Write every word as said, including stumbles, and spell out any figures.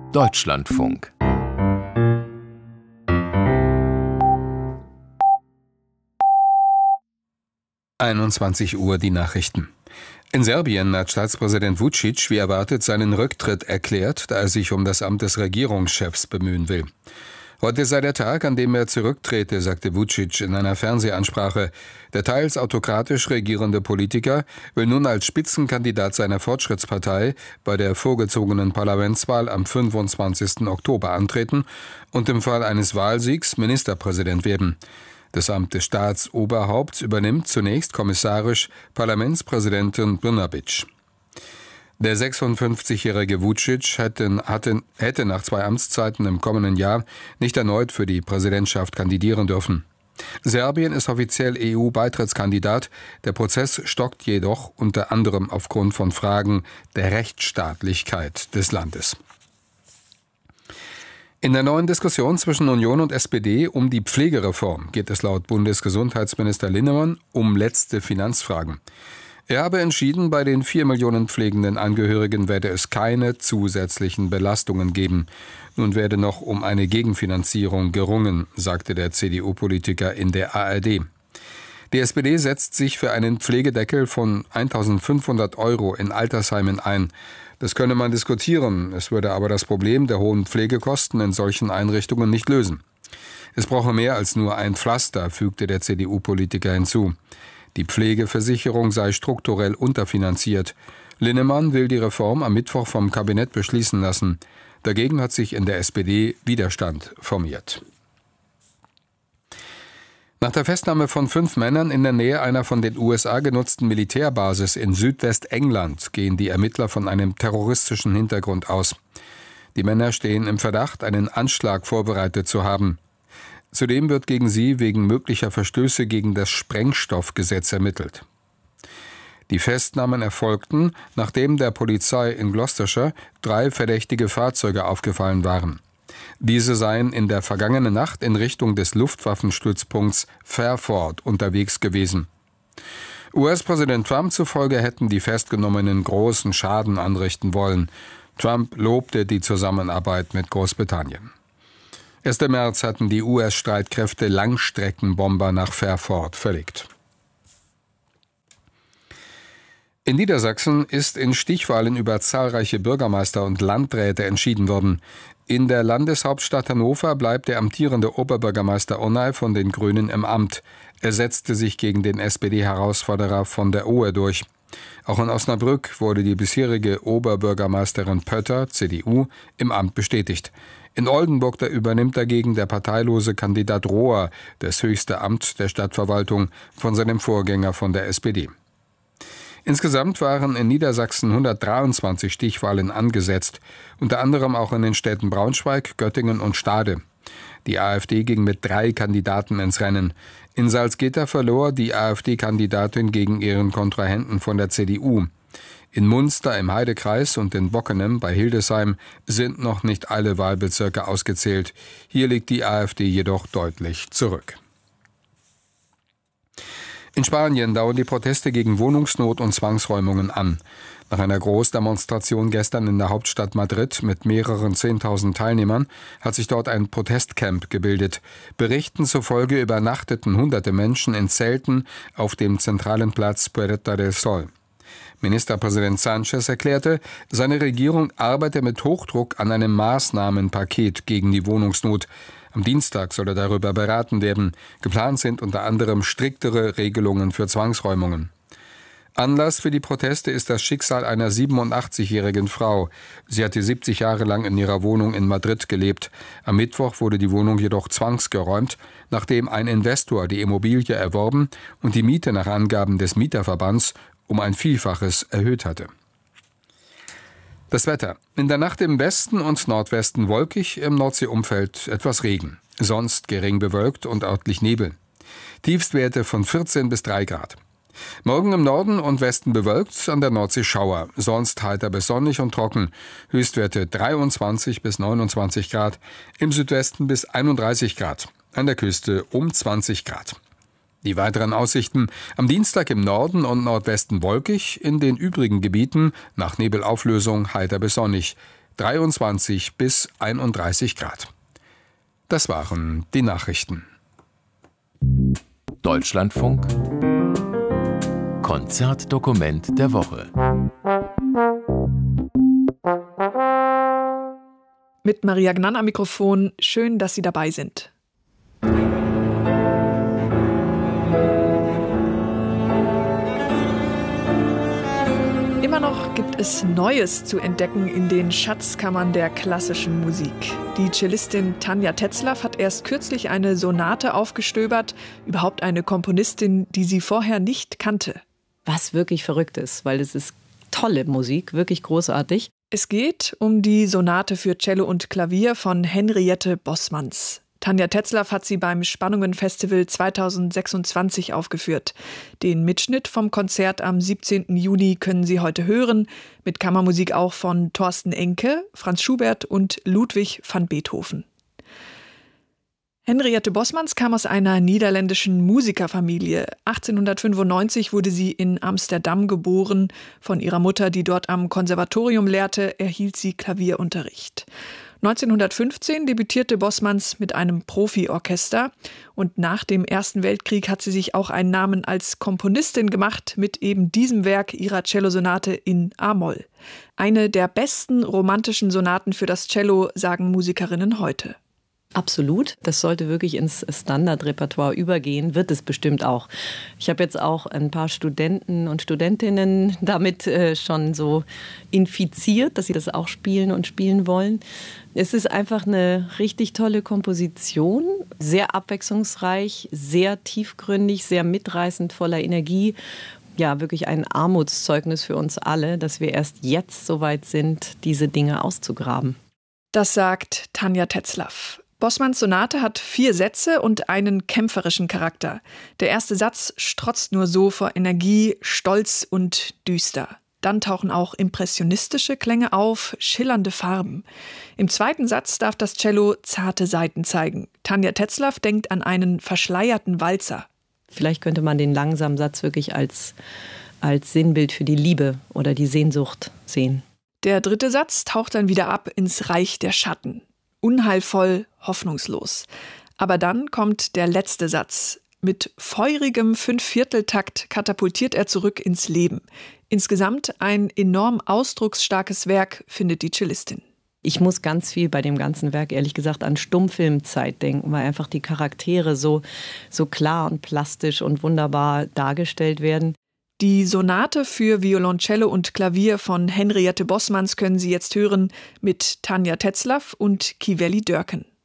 Deutschlandfunk. einundzwanzig Uhr die Nachrichten. In Serbien hat Staatspräsident Vučić wie erwartet seinen Rücktritt erklärt, da er sich um das Amt des Regierungschefs bemühen will. Heute sei der Tag, an dem er zurücktrete, sagte Vučić in einer Fernsehansprache. Der teils autokratisch regierende Politiker will nun als Spitzenkandidat seiner Fortschrittspartei bei der vorgezogenen Parlamentswahl am fünfundzwanzigsten Oktober antreten und im Fall eines Wahlsiegs Ministerpräsident werden. Das Amt des Staatsoberhaupts übernimmt zunächst kommissarisch Parlamentspräsidentin Brnabić. Der sechsundfünfzigjährige Vučić hätte, hatte, hätte nach zwei Amtszeiten im kommenden Jahr nicht erneut für die Präsidentschaft kandidieren dürfen. Serbien ist offiziell E U-Beitrittskandidat, der Prozess stockt jedoch unter anderem aufgrund von Fragen der Rechtsstaatlichkeit des Landes. In der neuen Diskussion zwischen Union und S P D um die Pflegereform geht es laut Bundesgesundheitsminister Linnemann um letzte Finanzfragen. Er habe entschieden, bei den vier Millionen pflegenden Angehörigen werde es keine zusätzlichen Belastungen geben. Nun werde noch um eine Gegenfinanzierung gerungen, sagte der C D U-Politiker in der A R D. Die S P D setzt sich für einen Pflegedeckel von eintausendfünfhundert Euro in Altersheimen ein. Das könne man diskutieren, es würde aber das Problem der hohen Pflegekosten in solchen Einrichtungen nicht lösen. Es brauche mehr als nur ein Pflaster, fügte der C D U-Politiker hinzu. Die Pflegeversicherung sei strukturell unterfinanziert. Linnemann will die Reform am Mittwoch vom Kabinett beschließen lassen. Dagegen hat sich in der S P D Widerstand formiert. Nach der Festnahme von fünf Männern in der Nähe einer von den U S A genutzten Militärbasis in Südwestengland gehen die Ermittler von einem terroristischen Hintergrund aus. Die Männer stehen im Verdacht, einen Anschlag vorbereitet zu haben. Zudem wird gegen sie wegen möglicher Verstöße gegen das Sprengstoffgesetz ermittelt. Die Festnahmen erfolgten, nachdem der Polizei in Gloucestershire drei verdächtige Fahrzeuge aufgefallen waren. Diese seien in der vergangenen Nacht in Richtung des Luftwaffenstützpunkts Fairford unterwegs gewesen. U S-Präsident Trump zufolge hätten die Festgenommenen großen Schaden anrichten wollen. Trump lobte die Zusammenarbeit mit Großbritannien. ersten März hatten die U S-Streitkräfte Langstreckenbomber nach Fairford verlegt. In Niedersachsen ist in Stichwahlen über zahlreiche Bürgermeister und Landräte entschieden worden. In der Landeshauptstadt Hannover bleibt der amtierende Oberbürgermeister Onay von den Grünen im Amt. Er setzte sich gegen den S P D-Herausforderer von der Ohe durch. Auch in Osnabrück wurde die bisherige Oberbürgermeisterin Pötter, C D U, im Amt bestätigt. In Oldenburg da übernimmt dagegen der parteilose Kandidat Rohr das höchste Amt der Stadtverwaltung von seinem Vorgänger von der S P D. Insgesamt waren in Niedersachsen hundertdreiundzwanzig Stichwahlen angesetzt, unter anderem auch in den Städten Braunschweig, Göttingen und Stade. Die AfD ging mit drei Kandidaten ins Rennen. In Salzgitter verlor die AfD-Kandidatin gegen ihren Kontrahenten von der C D U. In Munster im Heidekreis und in Bockenem bei Hildesheim sind noch nicht alle Wahlbezirke ausgezählt. Hier liegt die AfD jedoch deutlich zurück. In Spanien dauern die Proteste gegen Wohnungsnot und Zwangsräumungen an. Nach einer Großdemonstration gestern in der Hauptstadt Madrid mit mehreren zehntausend Teilnehmern hat sich dort ein Protestcamp gebildet. Berichten zufolge übernachteten hunderte Menschen in Zelten auf dem zentralen Platz Puerta del Sol. Ministerpräsident Sánchez erklärte, seine Regierung arbeite mit Hochdruck an einem Maßnahmenpaket gegen die Wohnungsnot. Am Dienstag soll darüber beraten werden. Geplant sind unter anderem striktere Regelungen für Zwangsräumungen. Anlass für die Proteste ist das Schicksal einer siebenundachtzigjährigen Frau. Sie hatte siebzig Jahre lang in ihrer Wohnung in Madrid gelebt. Am Mittwoch wurde die Wohnung jedoch zwangsgeräumt, nachdem ein Investor die Immobilie erworben und die Miete nach Angaben des Mieterverbands um ein Vielfaches erhöht hatte. Das Wetter. In der Nacht im Westen und Nordwesten wolkig, im Nordseeumfeld etwas Regen. Sonst gering bewölkt und örtlich Nebel. Tiefstwerte von vierzehn bis drei Grad. Morgen im Norden und Westen bewölkt, an der Nordsee Schauer. Sonst heiter bis sonnig und trocken. Höchstwerte dreiundzwanzig bis neunundzwanzig Grad. Im Südwesten bis einunddreißig Grad. An der Küste um zwanzig Grad. Die weiteren Aussichten: am Dienstag im Norden und Nordwesten wolkig, in den übrigen Gebieten nach Nebelauflösung heiter bis sonnig. dreiundzwanzig bis einunddreißig Grad. Das waren die Nachrichten. Deutschlandfunk Konzertdokument der Woche. Mit Maria Gnann am Mikrofon. Schön, dass Sie dabei sind. Immer noch gibt es Neues zu entdecken in den Schatzkammern der klassischen Musik. Die Cellistin Tanja Tetzlaff hat erst kürzlich eine Sonate aufgestöbert, überhaupt eine Komponistin, die sie vorher nicht kannte. Was wirklich verrückt ist, weil es ist tolle Musik, wirklich großartig. Es geht um die Sonate für Cello und Klavier von Henriette Bossmanns. Tanja Tetzlaff hat sie beim Spannungen-Festival zweitausendsechsundzwanzig aufgeführt. Den Mitschnitt vom Konzert am siebzehnten Juni können Sie heute hören, mit Kammermusik auch von Thorsten Enke, Franz Schubert und Ludwig van Beethoven. Henriette Bossmanns kam aus einer niederländischen Musikerfamilie. achtzehnhundertfünfundneunzig wurde sie in Amsterdam geboren. Von ihrer Mutter, die dort am Konservatorium lehrte, erhielt sie Klavierunterricht. neunzehnhundertfünfzehn debütierte Bossmanns mit einem Profiorchester und nach dem Ersten Weltkrieg hat sie sich auch einen Namen als Komponistin gemacht mit eben diesem Werk ihrer Cellosonate in A-Moll. Eine der besten romantischen Sonaten für das Cello, sagen Musikerinnen heute. Absolut. Das sollte wirklich ins Standardrepertoire übergehen, wird es bestimmt auch. Ich habe jetzt auch ein paar Studenten und Studentinnen damit äh, schon so infiziert, dass sie das auch spielen und spielen wollen. Es ist einfach eine richtig tolle Komposition, sehr abwechslungsreich, sehr tiefgründig, sehr mitreißend, voller Energie. Ja, wirklich ein Armutszeugnis für uns alle, dass wir erst jetzt so weit sind, diese Dinge auszugraben. Das sagt Tanja Tetzlaff. Bossmanns Sonate hat vier Sätze und einen kämpferischen Charakter. Der erste Satz strotzt nur so vor Energie, Stolz und düster. Dann tauchen auch impressionistische Klänge auf, schillernde Farben. Im zweiten Satz darf das Cello zarte Saiten zeigen. Tanja Tetzlaff denkt an einen verschleierten Walzer. Vielleicht könnte man den langsamen Satz wirklich als, als Sinnbild für die Liebe oder die Sehnsucht sehen. Der dritte Satz taucht dann wieder ab ins Reich der Schatten. Unheilvoll, hoffnungslos. Aber dann kommt der letzte Satz. Mit feurigem Fünfvierteltakt katapultiert er zurück ins Leben. Insgesamt ein enorm ausdrucksstarkes Werk, findet die Cellistin. Ich muss ganz viel bei dem ganzen Werk, ehrlich gesagt, an Stummfilmzeit denken, weil einfach die Charaktere so, so klar und plastisch und wunderbar dargestellt werden. Die Sonate für Violoncello und Klavier von Henriette Bossmanns können Sie jetzt hören mit Tanja Tetzlaff und Kiveli Dörken.